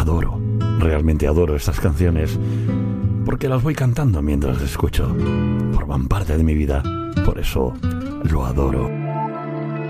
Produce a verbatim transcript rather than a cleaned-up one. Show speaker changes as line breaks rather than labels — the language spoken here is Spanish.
adoro, realmente adoro estas canciones, porque las voy cantando mientras las escucho. Forman parte de mi vida, por eso lo adoro.